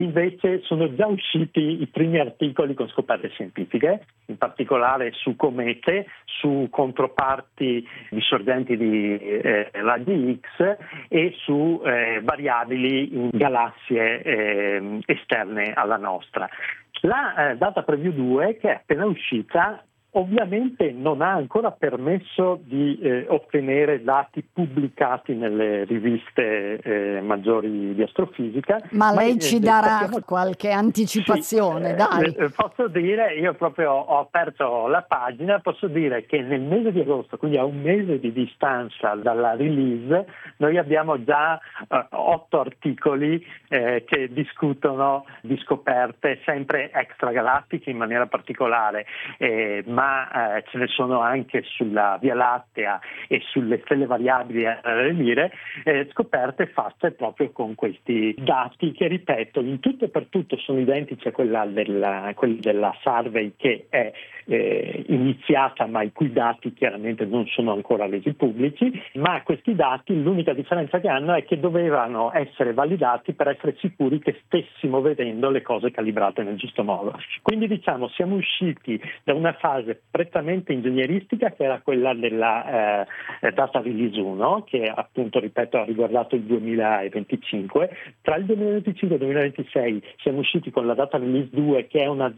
invece sono già usciti i primi articoli con scoperte scientifiche, in particolare su comete, su controparti di sorgenti di raggi X e su variabili in galassie esterne alla nostra. La data preview 2, che è appena uscita, ovviamente non ha ancora permesso di ottenere dati pubblicati nelle riviste maggiori di astrofisica. Ma lei ci darà qualche anticipazione, sì, dai. Posso dire, io proprio ho aperto la pagina, posso dire che nel mese di agosto, quindi a un mese di distanza dalla release, noi abbiamo già 8 articoli che discutono di scoperte sempre extragalattiche in maniera particolare, ma ce ne sono anche sulla Via Lattea e sulle stelle variabili a Remire, scoperte fatte proprio con questi dati che, ripeto, in tutto e per tutto sono identici a quelli della survey che è iniziata, ma i cui dati chiaramente non sono ancora resi pubblici, ma questi dati l'unica differenza che hanno è che dovevano essere validati per essere sicuri che stessimo vedendo le cose calibrate nel giusto modo. Quindi diciamo siamo usciti da una fase prettamente ingegneristica, che era quella della data release 1, che appunto, ripeto, ha riguardato il 2025. Tra il 2025 e il 2026 siamo usciti con la data release 2, che è una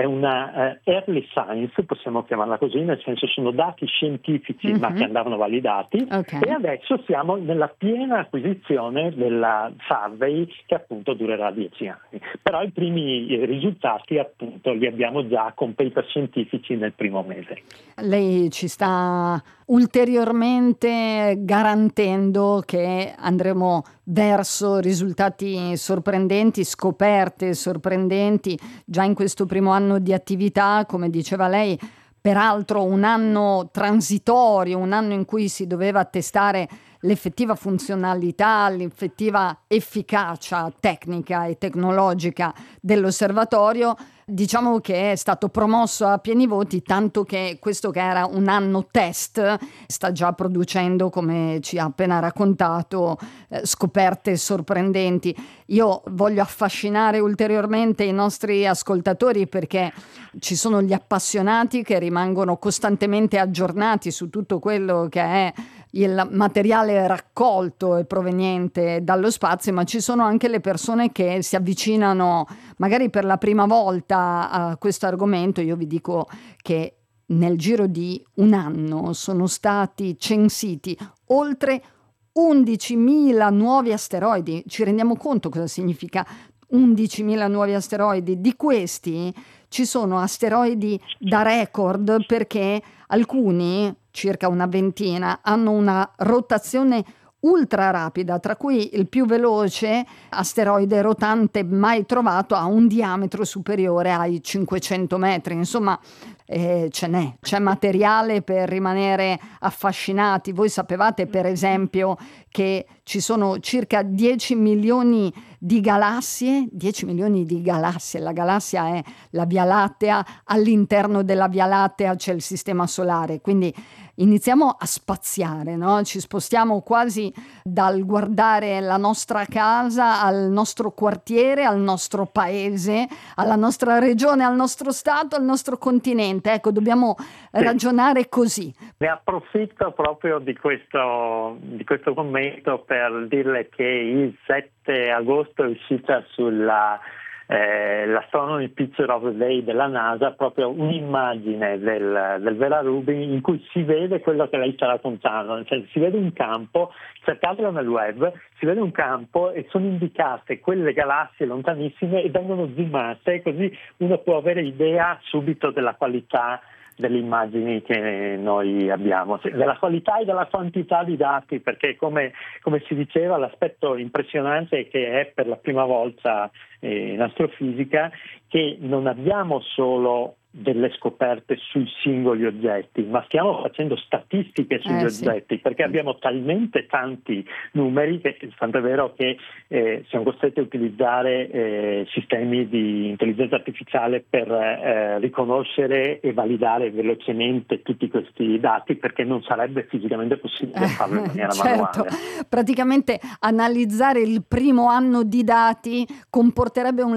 early science, possiamo chiamarla così, nel senso sono dati scientifici ma che andavano validati, e adesso siamo nella piena acquisizione della survey, che appunto durerà 10 anni. Però i primi risultati appunto li abbiamo già con paper scientifici nel primo mese. Lei ci sta ulteriormente garantendo che andremo verso risultati sorprendenti, scoperte sorprendenti già in questo primo anno di attività, come diceva lei. Peraltro un anno transitorio, un anno in cui si doveva testare l'effettiva funzionalità, l'effettiva efficacia tecnica e tecnologica dell'osservatorio. Diciamo che è stato promosso a pieni voti, tanto che questo, che era un anno test, sta già producendo, come ci ha appena raccontato, scoperte sorprendenti. Io voglio affascinare ulteriormente i nostri ascoltatori, perché ci sono gli appassionati che rimangono costantemente aggiornati su tutto quello che è il materiale raccolto e proveniente dallo spazio, ma ci sono anche le persone che si avvicinano magari per la prima volta a questo argomento. Io vi dico che nel giro di un anno sono stati censiti oltre 11.000 nuovi asteroidi. Ci rendiamo conto cosa significa 11.000 nuovi asteroidi? Di questi ci sono asteroidi da record, perché alcuni, circa una ventina, hanno una rotazione ultra rapida, tra cui il più veloce asteroide rotante mai trovato ha un diametro superiore ai 500 metri. Insomma, c'è materiale per rimanere affascinati. Voi sapevate, per esempio, che ci sono circa 10 milioni di galassie? 10 milioni di galassie. La galassia è la Via Lattea, all'interno della Via Lattea c'è il Sistema Solare, quindi iniziamo a spaziare, no? Ci spostiamo quasi dal guardare la nostra casa al nostro quartiere, al nostro paese, alla nostra regione, al nostro stato, al nostro continente. Ecco, dobbiamo ragionare così. Ne approfitto proprio di questo commento per dirle che il 7 agosto è uscita sulla l'Astronomy Picture of the Day della NASA proprio un'immagine del Vera Rubin, in cui si vede quello che lei sta raccontando, cioè si vede un campo, cercatelo nel web, si vede un campo e sono indicate quelle galassie lontanissime e vengono zoomate, così uno può avere idea subito della qualità delle immagini che noi abbiamo, della qualità e della quantità di dati, perché come si diceva, l'aspetto impressionante è che è per la prima volta in astrofisica che non abbiamo solo delle scoperte sui singoli oggetti, ma stiamo facendo statistiche sugli oggetti, perché abbiamo talmente tanti numeri che tant'è vero che siamo costretti a utilizzare sistemi di intelligenza artificiale per riconoscere e validare velocemente tutti questi dati, perché non sarebbe fisicamente possibile farlo in maniera certo. manuale. Praticamente analizzare il primo anno di dati comporterebbe un